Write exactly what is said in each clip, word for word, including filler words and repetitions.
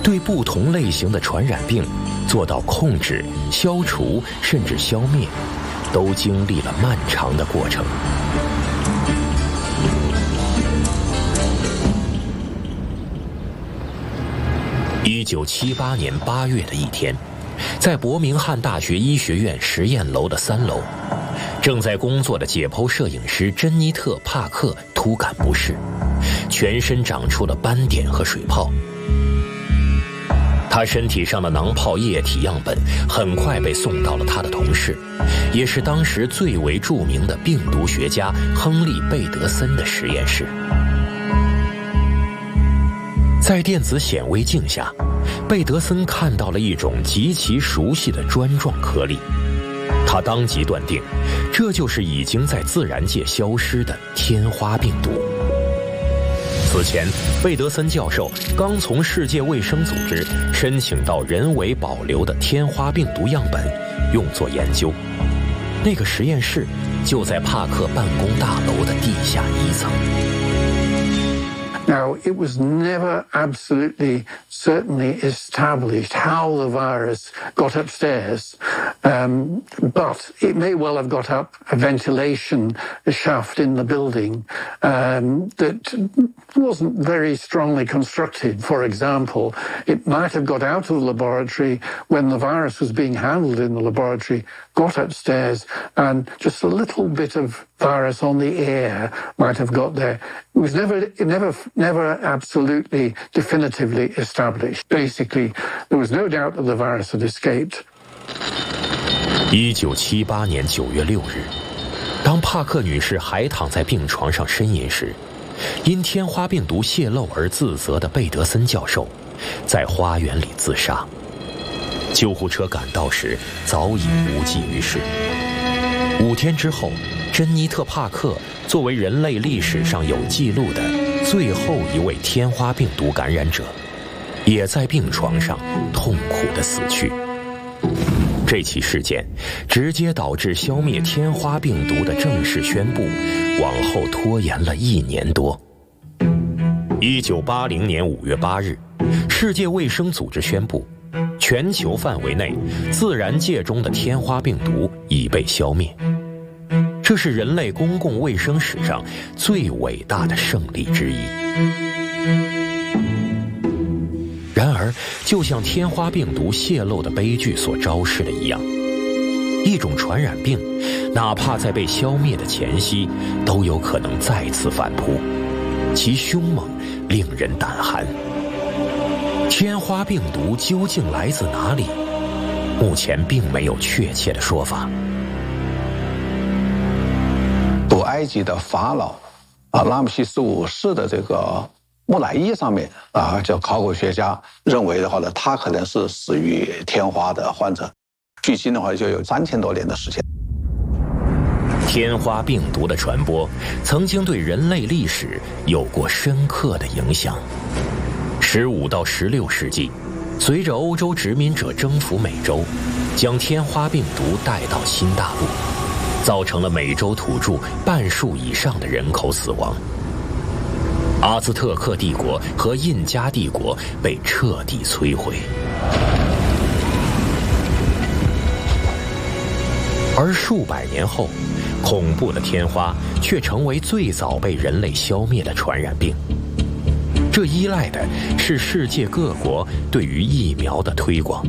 对不同类型的传染病做到控制、消除甚至消灭，都经历了漫长的过程。一九七八年八月的一天，在伯明翰大学医学院实验楼的三楼，正在工作的解剖摄影师珍妮特·帕克突感不适，全身长出了斑点和水泡。他身体上的囊泡液体样本很快被送到了他的同事，也是当时最为著名的病毒学家亨利·贝德森的实验室。在电子显微镜下，贝德森看到了一种极其熟悉的砖状颗粒，他当即断定，这就是已经在自然界消失的天花病毒。此前，贝德森教授刚从世界卫生组织申请到人为保留的天花病毒样本，用作研究。那个实验室就在帕克办公大楼的地下一层。 Now, it was never absolutely certainly established how the virus got upstairs, um, but it may well have got up a ventilation shaft in the building um, that wasn't very strongly constructed. For example, it might have got out of the laboratory when the virus was being handled in the laboratory, got upstairs, and just a little bit of virus on the air might have got there. It was never, it never, never absolutely definitively established. Basically, there was no doubt that the virus had escaped. 一九七八年九月六日，当帕克女士还躺在病床上呻吟时，因天花病毒泄漏而自责的贝德森教授，在花园里自杀。救护车赶到时，早已无济于事。五天之后，珍妮特·帕克作为人类历史上有记录的最后一位天花病毒感染者，也在病床上痛苦地死去。这起事件直接导致消灭天花病毒的正式宣布往后拖延了一年多。一九八零年五月八日，世界卫生组织宣布，全球范围内自然界中的天花病毒已被消灭。这是人类公共卫生史上最伟大的胜利之一。然而，就像天花病毒泄漏的悲剧所昭示的一样，一种传染病，哪怕在被消灭的前夕，都有可能再次反扑，其凶猛令人胆寒。天花病毒究竟来自哪里？目前并没有确切的说法。 古埃及的法老啊，拉姆西斯五世的这个木乃伊上面啊，叫考古学家认为的话呢，他可能是死于天花的患者，距今的话就有三千多年的时间。 天花病毒的传播曾经对人类历史有过深刻的影响。十五到十六世纪，随着欧洲殖民者征服美洲，将天花病毒带到新大陆，造成了美洲土著半数以上的人口死亡。阿兹特克帝国和印加帝国被彻底摧毁，而数百年后，恐怖的天花却成为最早被人类消灭的传染病。这依赖的是世界各国对于疫苗的推广。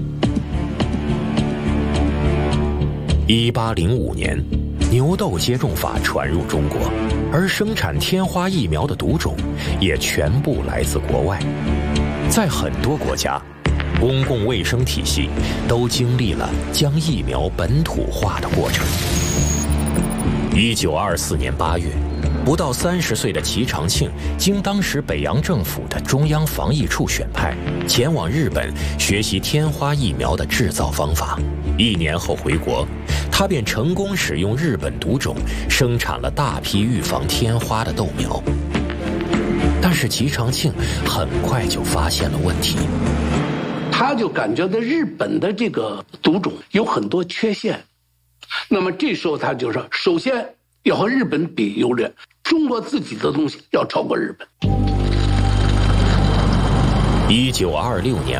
一八零五年，牛痘接种法传入中国，而生产天花疫苗的毒种也全部来自国外。在很多国家，公共卫生体系都经历了将疫苗本土化的过程。一九二四年八月，不到三十岁的齐长庆经当时北洋政府的中央防疫处选派，前往日本学习天花疫苗的制造方法。一年后回国，他便成功使用日本毒种生产了大批预防天花的豆苗。但是齐长庆很快就发现了问题， 他就感觉到日本的这个毒种有很多缺陷，那么这时候他就说，首先要和日本比优劣，中国自己的东西要超过日本。 一九二六年